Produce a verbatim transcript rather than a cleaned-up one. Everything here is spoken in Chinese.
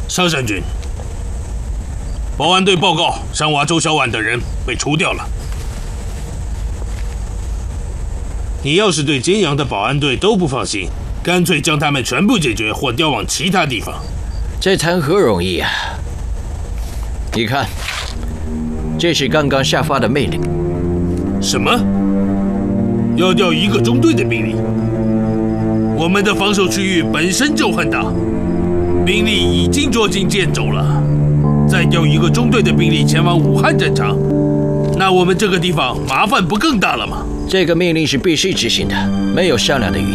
上山君，保安队报告，山娃周小婉等人被除掉了。你要是对金阳的保安队都不放心，干脆将他们全部解决，或调往其他地方。 这谈何容易啊！你看，这是刚刚下发的命令。 什么？要调一个中队的兵力？我们的防守区域本身就很大，兵力已经捉襟见肘了，再调一个中队的兵力前往武汉战场，那我们这个地方麻烦不更大了吗？ 这个命令是必须执行的，没有商量的余